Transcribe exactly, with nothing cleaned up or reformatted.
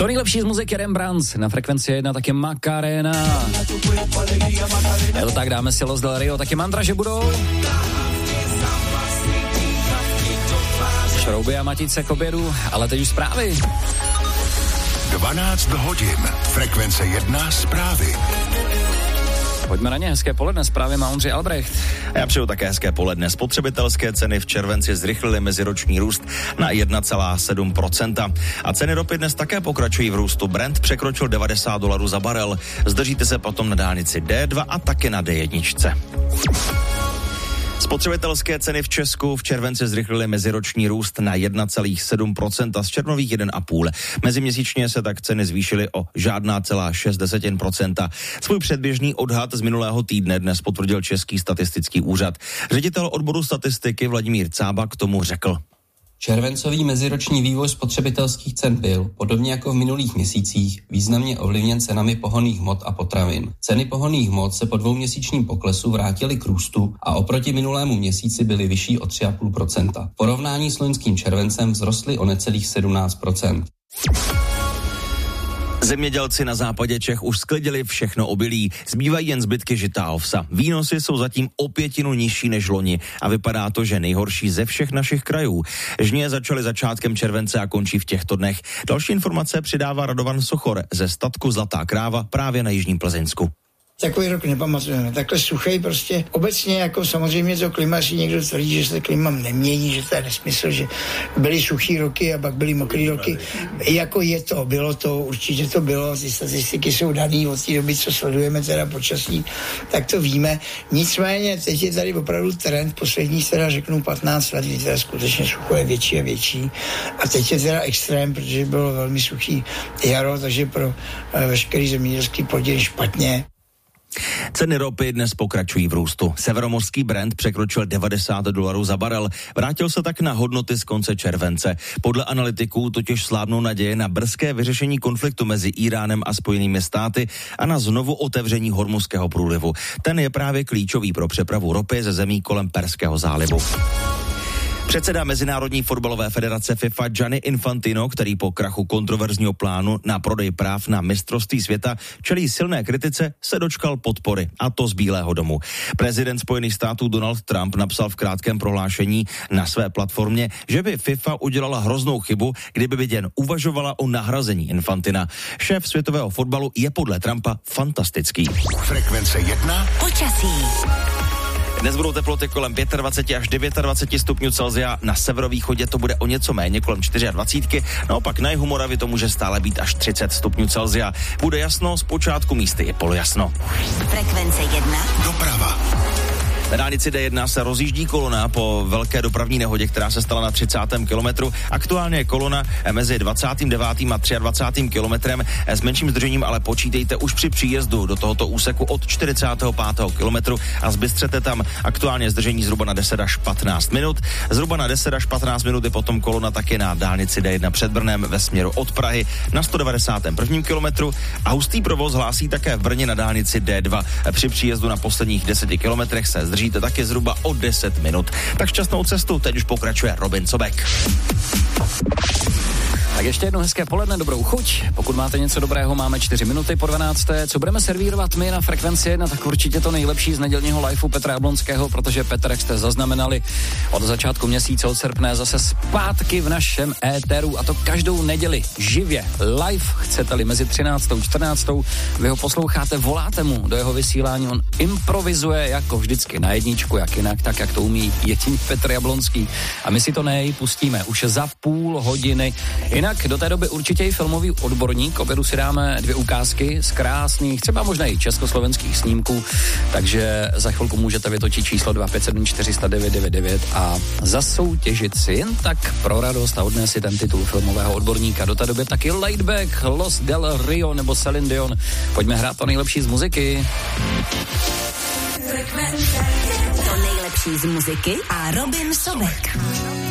To nejlepší z muziky Rembrandt, na frekvenci jedna taky Macarena. Je to tak, dáme si Los del Rio, taky Mantra, že budou. Šrouby a matice k obědu, ale teď už zprávy. dvanáct hodin, frekvence jedna, zprávy. Pojďme na ně, hezké poledne, zprávy má Ondřej Albrecht. A já přeju také hezké poledne. Spotřebitelské ceny v červenci zrychlily meziroční růst na jedna celá sedm procenta. A ceny ropy dnes také pokračují v růstu. Brent překročil devadesát dolarů za barel. Zdržíte se potom na dálnici D dva a také na D jedna. Spotřebitelské ceny v Česku v červenci zrychlily meziroční růst na jedna celá sedm procenta z červnových jedna celá pět. Meziměsíčně se tak ceny zvýšily o žádná celá šest desetin procenta. Svůj předběžný odhad z minulého týdne dnes potvrdil Český statistický úřad. Ředitel odboru statistiky Vladimír Cába k tomu řekl. Červencový meziroční vývoj spotřebitelských cen byl, podobně jako v minulých měsících, významně ovlivněn cenami pohonných hmot a potravin. Ceny pohonných hmot se po dvouměsíčním poklesu vrátily k růstu a oproti minulému měsíci byly vyšší o tři celá pět procenta. V porovnání s loňským červencem vzrostly o necelých sedmnáct procent. Zemědělci na západě Čech už sklidili všechno obilí. Zbývají jen zbytky žita a ovsa. Výnosy jsou zatím o pětinu nižší než loni a vypadá to, že nejhorší ze všech našich krajů. Žně začaly začátkem července a končí v těchto dnech. Další informace přidává Radovan Sochor ze statku Zlatá kráva právě na jižním Plzeňsku. Takový rok nepamatujeme. Takhle suchej prostě obecně, jako samozřejmě to klimaři někdo tvrdí, že se klima nemění, že to je nesmysl, že byly suchý roky a pak byly mokrý roky. Jako je to, bylo to, určitě to bylo, ty statistiky jsou daný od té doby, co sledujeme teda počasí, tak to víme. Nicméně teď je tady opravdu trend, poslední teda řeknu patnáct let, kdy teda skutečně sucho je větší a větší. A teď je teda extrém, protože bylo velmi suchý jaro, takže pro uh, veškerý zemědělský plodiny špatně. Ceny ropy dnes pokračují v růstu. Severomořský Brent překročil devadesát dolarů za barel. Vrátil se tak na hodnoty z konce července. Podle analytiků totiž slábnou naděje na brzké vyřešení konfliktu mezi Íránem a Spojenými státy a na znovu otevření Hormuzského průlivu. Ten je právě klíčový pro přepravu ropy ze zemí kolem Perského zálivu. Předseda Mezinárodní fotbalové federace FIFA Gianni Infantino, který po krachu kontroverzního plánu na prodej práv na mistrovství světa čelí silné kritice, se dočkal podpory, a to z Bílého domu. Prezident Spojených států Donald Trump napsal v krátkém prohlášení na své platformě, že by FIFA udělala hroznou chybu, kdyby jen uvažovala o nahrazení Infantina. Šéf světového fotbalu je podle Trumpa fantastický. Frekvence jedna. Počasí. Dnes budou teploty kolem dvacet pět až dvacet devět stupňů Celsia, na severovýchodě to bude o něco méně, kolem dvacet čtyři, naopak na jihu Moravy to může stále být až třicet stupňů Celsia. Bude jasno, zpočátku místy je polojasno. Frekvence jedna. Doprava. Na dálnici D jedna se rozjíždí kolona po velké dopravní nehodě, která se stala na třicátém kilometru. Aktuálně je kolona mezi dvacátým devátým a dvacátým třetím kilometrem s menším zdržením, ale počítejte už při příjezdu do tohoto úseku od čtyřicátého pátého kilometru a zbystřete tam. Aktuálně zdržení zhruba na deset až patnáct minut. Zhruba na deset až patnáct minut je potom kolona taky na dálnici D jedna před Brnem ve směru od Prahy na sto devadesátém prvním kilometru a hustý provoz hlásí také v Brně na dálnici D dva. Při příjezdu na posledních deseti kilometrech se zdrží Žijte taky zhruba o deset minut. Tak šťastnou cestu, teď už pokračuje Robin Sobek. Tak ještě jednou hezké poledne, dobrou chuť. Pokud máte něco dobrého, máme čtyři minuty po dvanácté. Co budeme servírovat my na frekvenci jedna, tak určitě to nejlepší z nedělního liveu Petra Jablonského, protože Petr, jak jste zaznamenali, od začátku měsíce, od srpna zase zpátky v našem éteru, a to každou neděli živě, live, chcete-li, mezi třináctou a čtrnáctou. Vy ho posloucháte, voláte mu do jeho vysílání, on improvizuje jako vždycky na jedničku, jak jinak, tak jak to umí jediný Petr Jablonský. A my si to nej pustíme už za půl hodiny. Jinak do té doby určitě i filmový odborník, obědu si dáme dvě ukázky z krásných, třeba možná i československých snímků, takže za chvilku můžete vytočit číslo dva pět sedm čtyři nula devět devět devět a zasoutěžit si jen tak pro radost a odnést si ten titul filmového odborníka. Do té doby taky Laidback, Los del Rio nebo Celine Dion. Pojďme hrát to nejlepší z muziky. To nejlepší z muziky a Robin Sobek.